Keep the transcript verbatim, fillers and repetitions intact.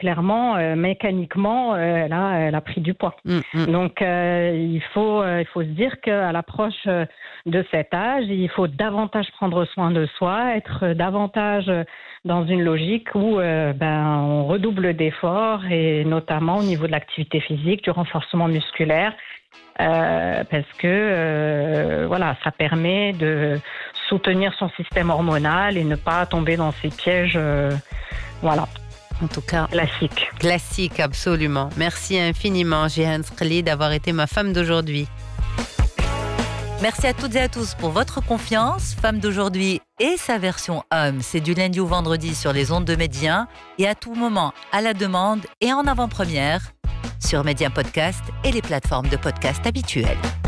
clairement, euh, mécaniquement, euh, elle, a, elle a pris du poids. Mmh, mmh. Donc, euh, il, faut, euh, il faut se dire qu'à l'approche euh, de cet âge, il faut davantage prendre soin de soi, être davantage dans une logique où euh, ben, on redouble d'efforts, et notamment au niveau de l'activité physique, du renforcement musculaire, euh, parce que euh, voilà, ça permet de soutenir son système hormonal et ne pas tomber dans ces pièges, euh, voilà. En tout cas, classique. Classique, absolument. Merci infiniment, Jihan Sqli, d'avoir été ma femme d'aujourd'hui. Merci à toutes et à tous pour votre confiance. Femme d'aujourd'hui et sa version homme, c'est du lundi au vendredi sur les ondes de Média et à tout moment, à la demande et en avant-première sur Média Podcast et les plateformes de podcast habituelles.